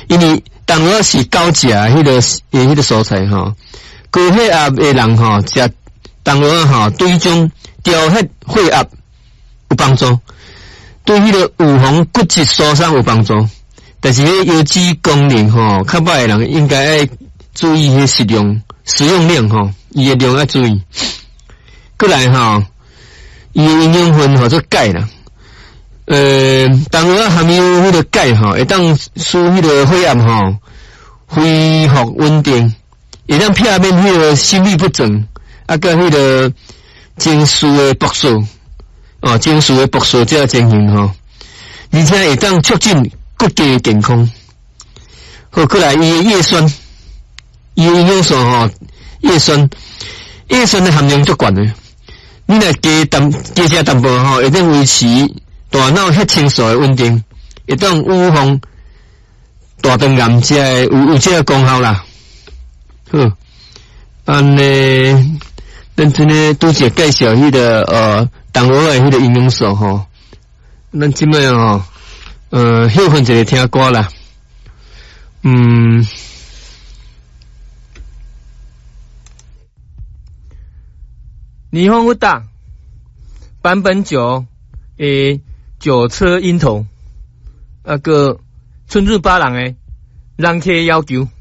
因为当我是高食迄个蔬菜吼，高血压的人吼食当我吼对迄种调血压有帮助，对迄个预防骨质疏松有帮助。但是迄油脂功能吼较歹的人应该要注意迄食用量吼，伊的量要注意。过来吼，伊的营养分吼做钙啦。当我含有迄个钙吼，会当使迄个血压吼恢复稳定，会当避免迄个心律不整，啊甲迄个情绪的毒素，情绪的毒素这情形吼，而且会当促进骨骼的健康。好，过来伊的叶酸，伊的营养素吼，叶酸的含量足悬的，你若加食淡薄吼，会当维持大脑血清素的稳定，会当预防大肠癌有这个功效啦。好，安尼咱真诶拄则介绍迄个动物诶迄个营养素吼，咱即摆吼休困一个听歌啦。霓虹武大版本9诶9车鹰头，个春日八郎诶人客要求。